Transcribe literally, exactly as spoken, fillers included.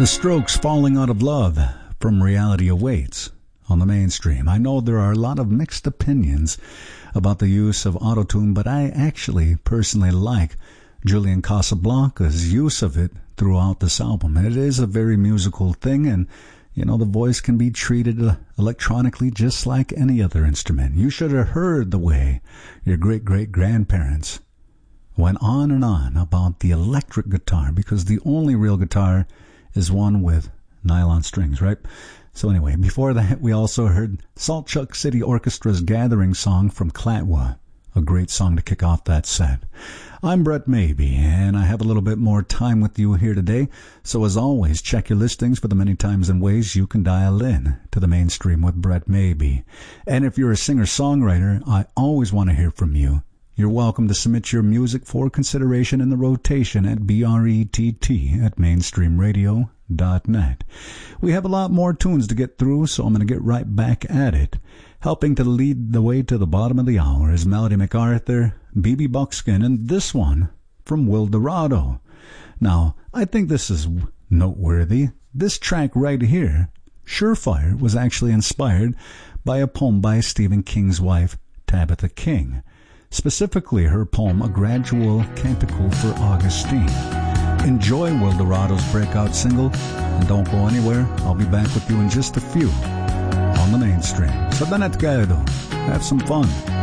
The Strokes, Falling Out of Love, from Reality Awaits on the Mainstream. I know there are a lot of mixed opinions about the use of autotune, but I actually personally like Julian Casablancas' use of it throughout this album. It is a very musical thing, and you know, the voice can be treated electronically just like any other instrument. You should have heard the way your great-great-grandparents went on and on about the electric guitar, because the only real guitar is one with nylon strings, right? So anyway, before that, we also heard Saltchuck City Orchestra's Gathering Song from Clatwa, a great song to kick off that set. I'm Brett Maybe, and I have a little bit more time with you here today. So as always, check your listings for the many times and ways you can dial in to the Mainstream with Brett Maybe. And if you're a singer-songwriter, I always want to hear from you. You're welcome to submit your music for consideration in the rotation at B R E T T at mainstream radio dot net. We have a lot more tunes to get through, so I'm going to get right back at it. Helping to lead the way to the bottom of the hour is Melody MacArthur, B B Buckskin, and this one from Will Dorado. Now, I think this is noteworthy. This track right here, Surefire, was actually inspired by a poem by Stephen King's wife, Tabitha King. Specifically, her poem, A Gradual Canticle for Augustine. Enjoy Will Dorado's breakout single, and don't go anywhere. I'll be back with you in just a few on the Mainstream. Sa Danet kayo do. Have some fun.